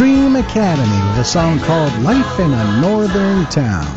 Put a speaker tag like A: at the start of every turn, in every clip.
A: Extreme Academy with a song called Life in a Northern Town.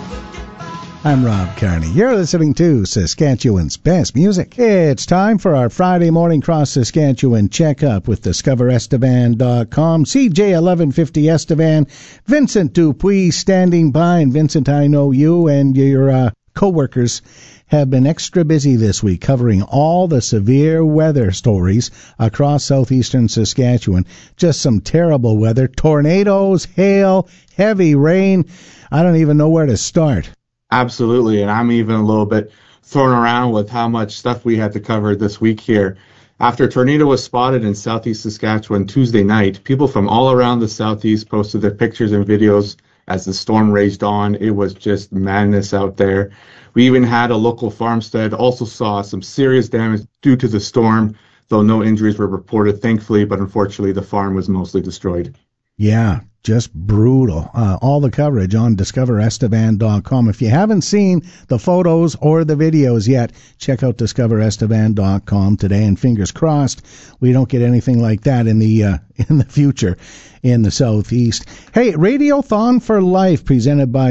A: I'm Rob Carney. You're listening to Saskatchewan's best music. It's time for our Friday morning Cross Saskatchewan checkup with DiscoverEstevan.com. CJ 1150 Estevan, Vincent Dupuis standing by. And Vincent, I know you and your co-workers have been extra busy this week covering all the severe weather stories across southeastern Saskatchewan. Just some terrible weather, tornadoes, hail, heavy rain. I don't even know where to start.
B: Absolutely, and I'm even a little bit thrown around with how much stuff we had to cover this week here. After a tornado was spotted in southeast Saskatchewan Tuesday night, people from all around the southeast posted their pictures and videos as the storm raged on. It was just madness out there. We even had a local farmstead also saw some serious damage due to the storm, though no injuries were reported, thankfully, but unfortunately the farm was mostly destroyed.
A: Yeah, just brutal. All the coverage on DiscoverEstevan.com. If you haven't seen the photos or the videos yet, check out DiscoverEstevan.com today, and fingers crossed we don't get anything like that in the future in the southeast. Hey, Radiothon for Life presented by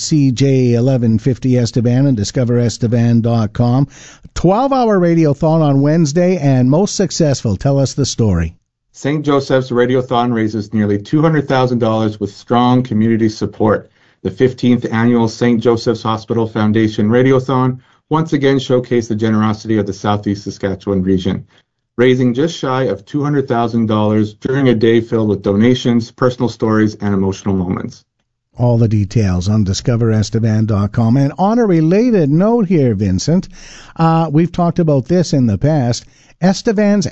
A: CJ 1150 Estevan and DiscoverEstevan.com. 12-hour Radiothon on Wednesday and most successful. Tell us the story.
B: St. Joseph's Radiothon raises nearly $200,000 with strong community support. The 15th annual St. Joseph's Hospital Foundation Radiothon once again showcased the generosity of the Southeast Saskatchewan region, raising just shy of $200,000 during a day filled with donations, personal stories, and emotional moments.
A: All the details on DiscoverEstevan.com. And on a related note here, Vincent, we've talked about this in the past. Estevan's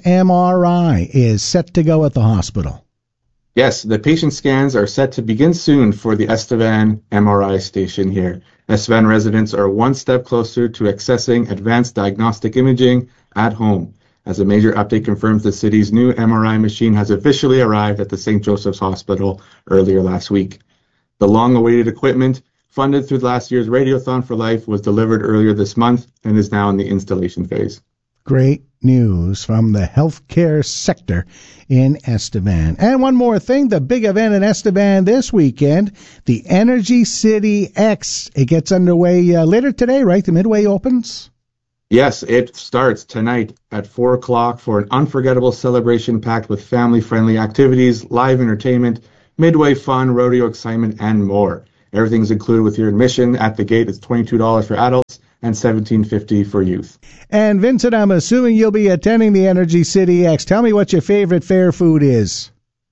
A: MRI is set to go at the hospital.
B: Yes, the patient scans are set to begin soon for the Estevan MRI station here. Estevan residents are one step closer to accessing advanced diagnostic imaging at home, as a major update confirms the city's new MRI machine has officially arrived at the St. Joseph's Hospital earlier last week. The long-awaited equipment, funded through last year's Radiothon for Life, was delivered earlier this month and is now in the installation phase.
A: Great news from the healthcare sector in Estevan. And one more thing, the big event in Estevan this weekend, the Energy City X. It gets underway later today, right? The Midway opens?
B: Yes, it starts tonight at 4 o'clock for an unforgettable celebration packed with family-friendly activities, live entertainment, Midway fun, rodeo excitement, and more. Everything's included with your admission. At the gate, it's $22 for adults and $17.50 for youth.
A: And Vincent, I'm assuming you'll be attending the Energy City X. Tell me what your favorite fair food is.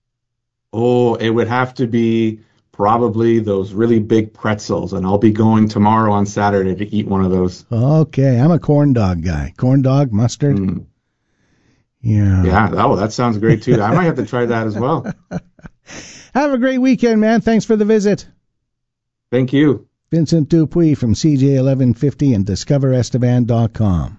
B: Oh, it would have to be probably those really big pretzels, and I'll be going tomorrow on Saturday to eat one of those.
A: Okay, I'm a corn dog guy. Corn dog, mustard. Yeah.
B: Yeah, oh, that sounds great too. I might have to try that as well.
A: Have a great weekend, man. Thanks for the visit.
B: Thank you.
A: Vincent Dupuis from CJ 1150 and DiscoverEstevan.com.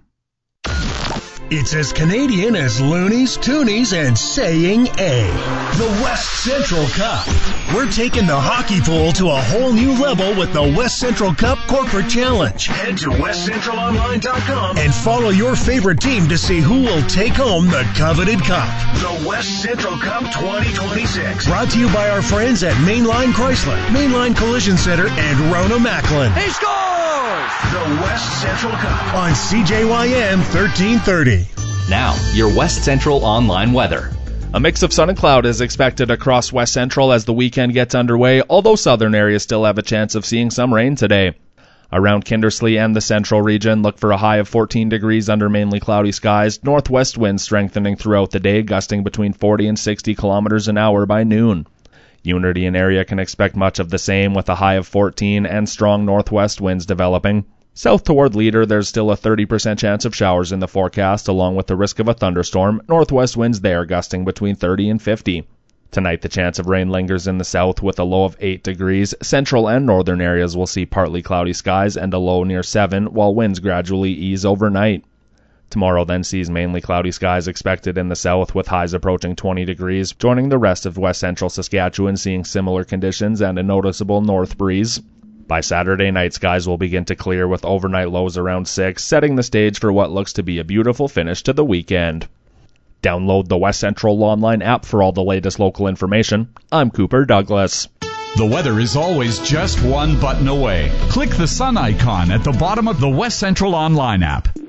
C: It's as Canadian as loonies, toonies, and saying A. The West Central Cup. We're taking the hockey pool to a whole new level with the West Central Cup Corporate Challenge. Head to westcentralonline.com and follow your favorite team to see who will take home the coveted cup. The West Central Cup 2026. Brought to you by our friends at Mainline Chrysler, Mainline Collision Center, and Rona Macklin.
D: He scores!
C: The West Central Cup on CJYM 1330.
E: Now, your West Central online weather.
F: A mix of sun and cloud is expected across West Central as the weekend gets underway, although southern areas still have a chance of seeing some rain today. Around Kindersley and the central region, look for a high of 14 degrees under mainly cloudy skies, northwest winds strengthening throughout the day, gusting between 40 and 60 kilometers an hour by noon. Unity and area can expect much of the same with a high of 14 and strong northwest winds developing. South toward Leader, there's still a 30% chance of showers in the forecast, along with the risk of a thunderstorm. Northwest winds there gusting between 30 and 50. Tonight, the chance of rain lingers in the south with a low of 8 degrees. Central and northern areas will see partly cloudy skies and a low near 7, while winds gradually ease overnight. Tomorrow then sees mainly cloudy skies expected in the south with highs approaching 20 degrees, joining the rest of west central Saskatchewan seeing similar conditions and a noticeable north breeze. By Saturday night, skies will begin to clear with overnight lows around 6, setting the stage for what looks to be a beautiful finish to the weekend. Download the West Central Online app for all the latest local information. I'm Cooper Douglas.
D: The weather is always just one button away. Click the sun icon at the bottom of the West Central Online app.